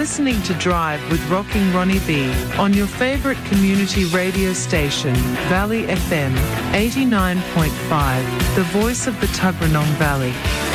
listening to Drive with Rocking Ronnie B on your favorite community radio station, Valley FM 89.5, the voice of the Tuggeranong Valley.